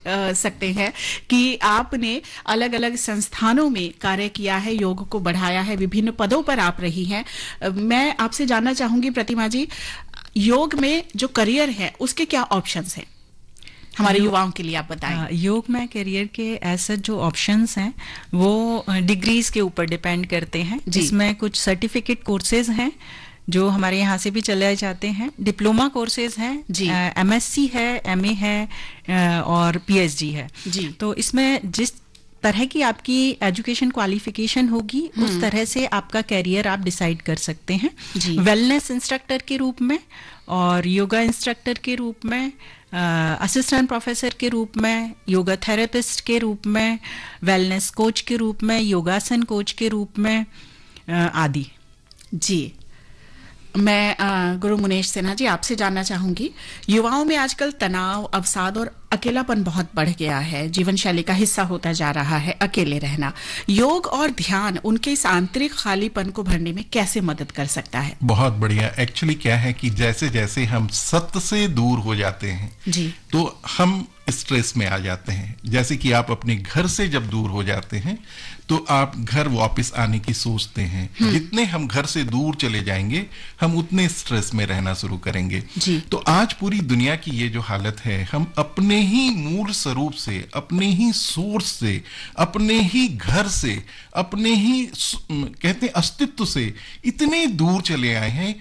सकते हैं कि आपने अलग-अलग संस्थानों में कार्य किया है, योग को बढ़ाया है, विभिन्न पदों पर आप रही हैं। मैं आपसे जानना चाहूंगी प्रतिमा जी, योग में जो करियर है उसके क्या ऑप्शंस हैं हमारे युवाओं के लिए, आप बताएं। योग में करियर के ऐसे जो ऑप्शंस हैं वो डिग्रीज के ऊपर डिपेंड करते हैं, जिसमें कुछ सर्टिफिकेट कोर्सेज हैं जो हमारे यहाँ से भी चलाए जाते हैं, डिप्लोमा कोर्सेज हैं, एमएससी है, एमए है और पीएचडी है जी। तो इसमें जिस तरह की आपकी एजुकेशन क्वालिफिकेशन होगी उस तरह से आपका कैरियर आप डिसाइड कर सकते हैं। वेलनेस इंस्ट्रक्टर के रूप में और योगा इंस्ट्रक्टर के रूप में, असिस्टेंट प्रोफेसर के रूप में, योगा थेरेपिस्ट के रूप में, वेलनेस कोच के रूप में, योगासन कोच के रूप में आदि। जी, मैं गुरु मुनेश सिन्हा जी आपसे जानना चाहूंगी, युवाओं में आजकल तनाव, अवसाद और अकेलापन बहुत बढ़ गया है, जीवन शैली का हिस्सा होता जा रहा है अकेले रहना। योग और ध्यान उनके इस आंतरिक खालीपन को भरने में कैसे मदद कर सकता है? बहुत बढ़िया। एक्चुअली क्या है कि जैसे जैसे हम सत्य से दूर हो जाते हैं जी, तो हम स्ट्रेस में आ जाते हैं। जैसे कि आप अपने घर से जब दूर हो जाते हैं तो आप घर वापस आने की सोचते हैं। जितने हम घर से दूर चले जाएंगे हम उतने स्ट्रेस में रहना शुरू करेंगे जी। तो आज पूरी दुनिया की ये जो हालत है, हम अपने ही मूल स्वरूप से, अपने ही सोर्स से, अपने ही घर से, अपने ही कहते हैं अस्तित्व से इतने दूर चले आए हैं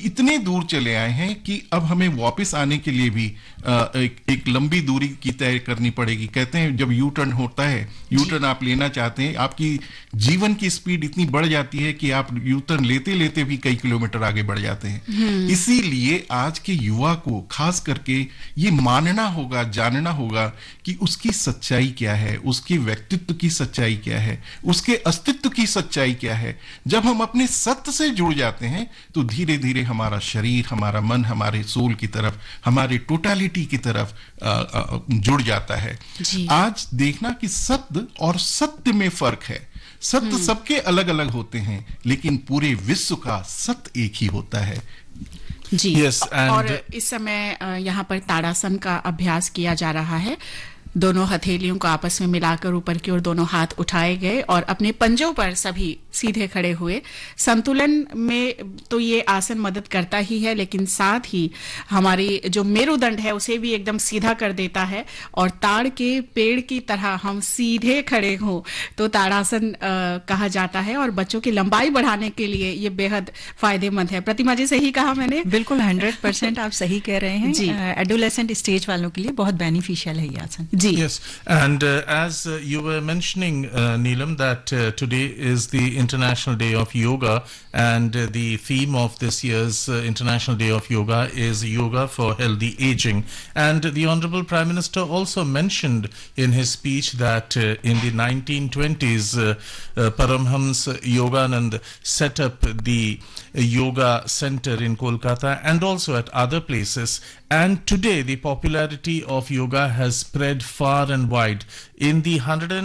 कि अब हमें वापस आने के लिए भी एक लंबी दूरी की तय करनी पड़ेगी। कहते हैं जब यू टर्न होता है, यू टर्न आप लेना चाहते हैं, आपकी जीवन की स्पीड इतनी बढ़ जाती है कि आप यू टर्न लेते लेते भी कई किलोमीटर आगे बढ़ जाते हैं। इसीलिए आज के युवा को खास करके ये मानना होगा, जानना होगा कि उसकी सच्चाई क्या है, उसके व्यक्तित्व की सच्चाई क्या है, उसके अस्तित्व की सच्चाई क्या है। जब हम अपने सत्य से जुड़ जाते हैं तो धीरे धीरे हमारा शरीर, हमारा मन, हमारे सोल की तरफ, हमारे टोटालिटी की तरफ जुड़ जाता है। आज देखना कि सत्य और सत्य में फर्क है। सत्य सबके अलग अलग होते हैं लेकिन पूरे विश्व का सत्य एक ही होता है जी। और इस समय यहाँ पर ताड़ासन का अभ्यास किया जा रहा है। दोनों हथेलियों को आपस में मिलाकर ऊपर की ओर दोनों हाथ उठाए गए और अपने पंजों पर सभी सीधे खड़े हुए। संतुलन में तो ये आसन मदद करता ही है, लेकिन साथ ही हमारी जो मेरुदंड है उसे भी एकदम सीधा कर देता है और ताड़ के पेड़ की तरह हम सीधे खड़े हों तो ताड़ासन कहा जाता है और बच्चों की लंबाई बढ़ाने के लिए ये बेहद फायदेमंद है। प्रतिमा जी, सही कहा मैंने? बिल्कुल 100% आप सही कह रहे हैं जी। एडोलेसेंट स्टेज वालों के लिए बहुत बेनिफिशियल है ये आसन। Yes, and as you were mentioning, Neelam, that today is the International Day of Yoga, and the theme of this year's International Day of Yoga is Yoga for Healthy Aging. And the Honorable Prime Minister also mentioned in his speech that in the 1920s, Paramhams Yoganand set up the Yoga Center in Kolkata and also at other places. And today the popularity of yoga has spread far and wide. In the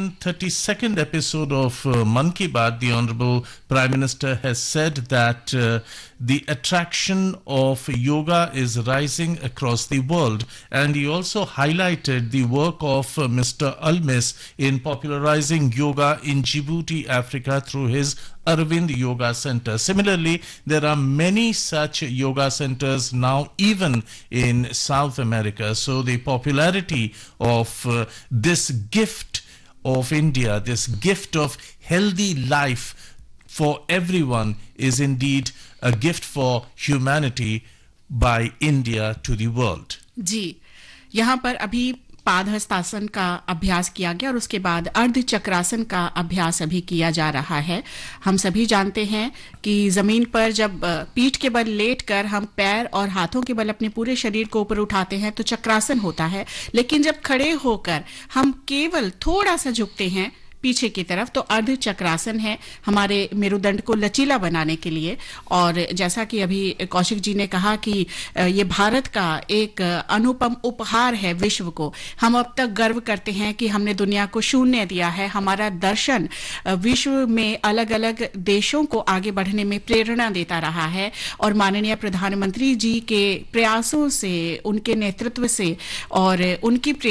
132nd episode of Mann Ki Baat, the Honorable Prime Minister has said that the attraction of yoga is rising across the world. And he also highlighted the work of Mr. Almis in popularizing yoga in Djibouti, Africa through his Arvind Yoga Center. Similarly, there are many such yoga centers now even in South America. So the popularity of this gift of India, this gift of healthy life for everyone is indeed a gift for humanity by India to the world. जी, यहाँ पर अभी पादहस्तासन का अभ्यास किया गया और उसके बाद अर्ध चक्रासन का अभ्यास अभी किया जा रहा है। हम सभी जानते हैं कि जमीन पर जब पीठ के बल लेटकर हम पैर और हाथों के बल अपने पूरे शरीर को ऊपर उठाते हैं तो चक्रासन होता है, लेकिन जब खड़े होकर हम केवल थोड़ा सा झुकते हैं पीछे की तरफ तो अर्ध चक्रासन है हमारे मेरुदंड को लचीला बनाने के लिए। और जैसा कि अभी कौशिक जी ने कहा कि ये भारत का एक अनुपम उपहार है विश्व को। हम अब तक गर्व करते हैं कि हमने दुनिया को शून्य दिया है। हमारा दर्शन विश्व में अलग अलग देशों को आगे बढ़ने में प्रेरणा देता रहा है और माननीय प्रधानमंत्री जी के प्रयासों से, उनके नेतृत्व से और उनकी